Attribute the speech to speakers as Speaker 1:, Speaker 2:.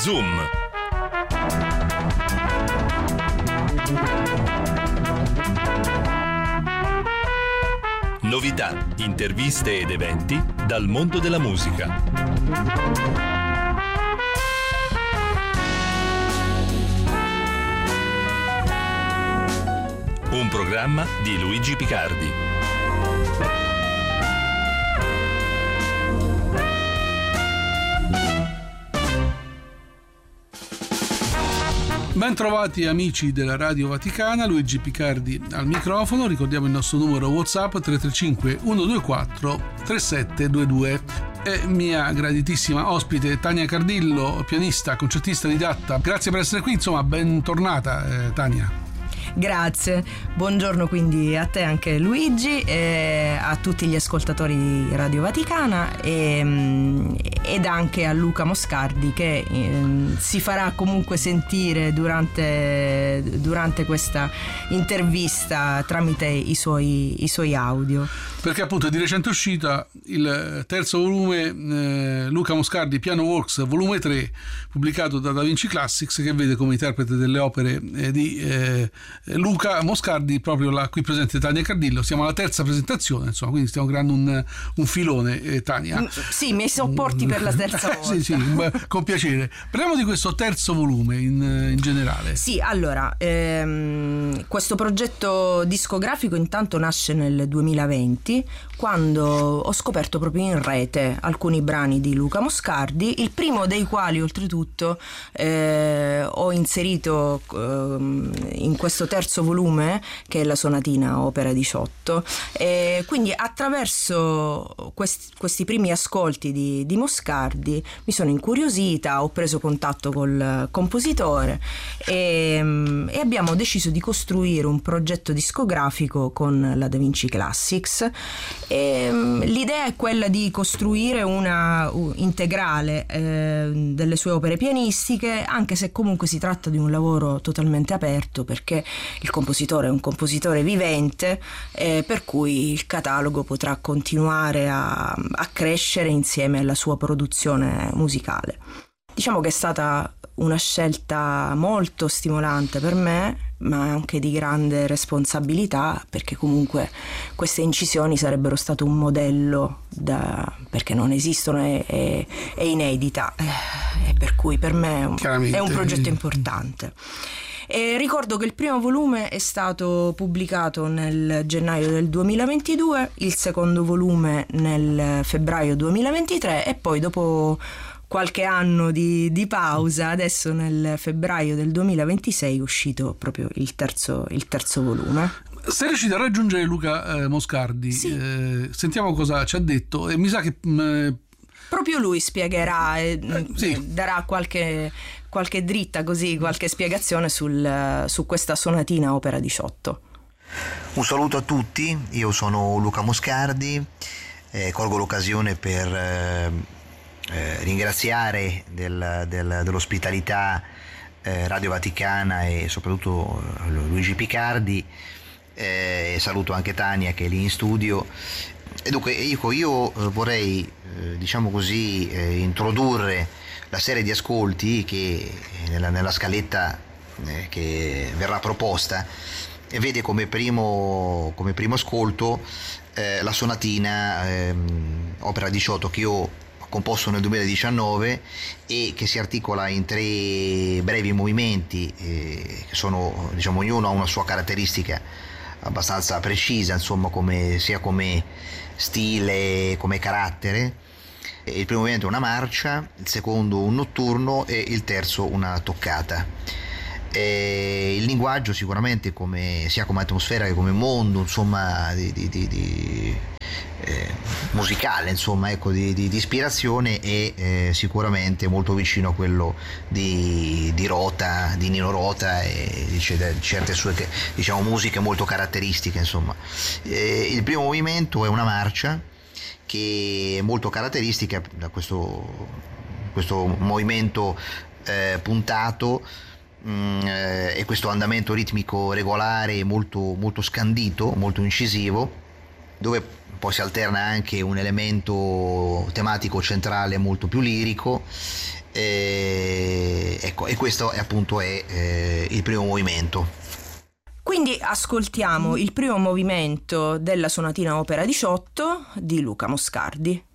Speaker 1: Zoom. Novità, interviste ed eventi dal mondo della musica. Un programma di Luigi Picardi.
Speaker 2: Ben trovati amici della Radio Vaticana, Luigi Picardi al microfono. Ricordiamo il nostro numero WhatsApp 335 124 3722 e mia graditissima ospite Tania Cardillo, pianista, concertista didatta. Grazie per essere qui, insomma, bentornata Tania.
Speaker 3: Grazie, buongiorno quindi a te anche Luigi e a tutti gli ascoltatori di Radio Vaticana ed anche a Luca Moscardi che si farà comunque sentire durante questa intervista tramite i suoi audio.
Speaker 2: Perché appunto è di recente uscita il terzo volume Luca Moscardi Piano Works volume 3, pubblicato da Da Vinci Classics, che vede come interprete delle opere di Luca Moscardi proprio la qui presente Tania Cardillo. Siamo alla terza presentazione, insomma, quindi stiamo creando un filone, Tania.
Speaker 3: Sì, mi sopporti per la terza volta.
Speaker 2: Sì, con piacere. Parliamo di questo terzo volume in generale.
Speaker 3: Sì, allora, questo progetto discografico intanto nasce nel 2020, quando ho scoperto proprio in rete alcuni brani di Luca Moscardi, il primo dei quali oltretutto ho inserito in questo terzo volume, che è la sonatina opera 18, quindi attraverso questi primi ascolti di Moscardi mi sono incuriosita, ho preso contatto col compositore e abbiamo deciso di costruire un progetto discografico con la Da Vinci Classics. L'idea è quella di costruire una integrale delle sue opere pianistiche, anche se comunque si tratta di un lavoro totalmente aperto, perché il compositore è un compositore vivente, per cui il catalogo potrà continuare a crescere insieme alla sua produzione musicale. Diciamo che è stata una scelta molto stimolante per me, ma anche di grande responsabilità, perché comunque queste incisioni sarebbero state un modello perché non esistono, è inedita, e per cui per me è un progetto importante. E ricordo che il primo volume è stato pubblicato nel gennaio del 2022, il secondo volume nel febbraio 2023 e poi dopo qualche anno di pausa, adesso nel febbraio del 2026 è uscito proprio il terzo volume.
Speaker 2: Sei riuscito a raggiungere Luca Moscardi?
Speaker 3: Sì.
Speaker 2: Sentiamo cosa ci ha detto, e mi sa che
Speaker 3: proprio lui spiegherà
Speaker 2: sì,
Speaker 3: darà qualche dritta, così qualche spiegazione su questa sonatina opera 18.
Speaker 4: Un saluto a tutti, io sono Luca Moscardi, colgo l'occasione per ringraziare dell'ospitalità Radio Vaticana e soprattutto Luigi Picardi, e saluto anche Tania che è lì in studio. E dunque io vorrei diciamo così introdurre la serie di ascolti che nella scaletta che verrà proposta vede come primo ascolto la sonatina opera 18 che io ho composto nel 2019 e che si articola in 3 brevi movimenti che sono, diciamo, ognuno ha una sua caratteristica abbastanza precisa, insomma, sia come stile, come carattere. Il primo movimento è una marcia, il secondo un notturno e il terzo una toccata. Il linguaggio sicuramente sia come atmosfera che come mondo, insomma, musicale, insomma, ecco, di ispirazione è sicuramente molto vicino a quello di Rota, di Nino Rota e di certe sue, diciamo, musiche molto caratteristiche, insomma. Il primo movimento è una marcia che è molto caratteristica da questo movimento puntato e questo andamento ritmico regolare molto, molto scandito, molto incisivo, dove poi si alterna anche un elemento tematico centrale molto più lirico. Ecco, e questo appunto è il primo movimento.
Speaker 3: Quindi ascoltiamo il primo movimento della sonatina opera 18 di Luca Moscardi.